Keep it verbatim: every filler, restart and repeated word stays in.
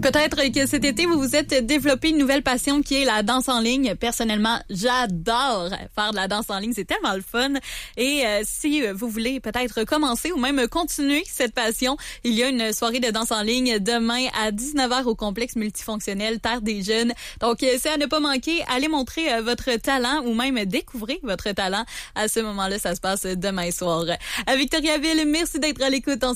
Peut-être que cet été, vous vous êtes développé une nouvelle passion qui est la danse en ligne. Personnellement, j'adore faire de la danse en ligne. C'est tellement le fun. Et euh, si vous voulez peut-être commencer ou même continuer cette passion, il y a une soirée de danse en ligne demain à dix-neuf heures au complexe multifonctionnel Terre des Jeunes. Donc, c'est à ne pas manquer. Allez montrer euh, votre talent ou même découvrir votre talent. À ce moment-là, ça se passe demain soir. À Victoriaville, merci d'être à l'écoute.